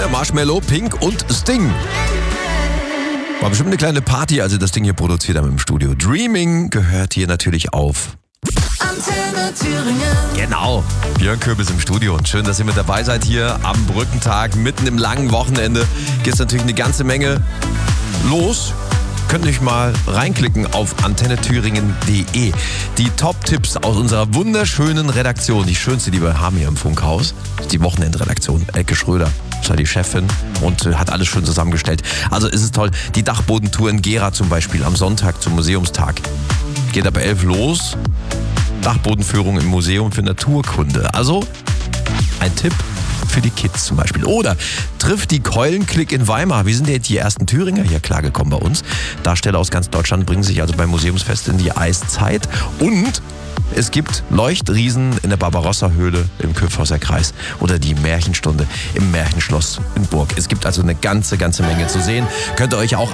Oder Marshmello, Pink und Sting. War bestimmt eine kleine Party, als sie das Ding hier produziert haben im Studio. Dreaming gehört hier natürlich auf. Antenne Thüringen. Genau. Björn Köbis im Studio und schön, dass ihr mit dabei seid hier am Brückentag, mitten im langen Wochenende. Geht natürlich eine ganze Menge los. Könnt ihr euch mal reinklicken auf antennethüringen.de. Die Top-Tipps aus unserer wunderschönen Redaktion, die schönste, die wir haben hier im Funkhaus, ist die Wochenendredaktion. Elke Schröder ist ja die Chefin und hat alles schön zusammengestellt. Also ist es toll. Die Dachbodentour in Gera zum Beispiel am Sonntag zum Museumstag. Geht ab 11 los. Dachbodenführung im Museum für Naturkunde. Also ein Tipp für die Kids zum Beispiel. Oder trifft die Keulenklick in Weimar. Wir sind jetzt die ersten Thüringer hier klargekommen bei uns. Darsteller aus ganz Deutschland bringen sich also beim Museumsfest in die Eiszeit. Und es gibt Leuchtriesen in der Barbarossa-Höhle im Köpfhauser Kreis oder die Märchenstunde im Märchenschloss in Burg. Es gibt also eine ganze Menge zu sehen. Könnt ihr euch auch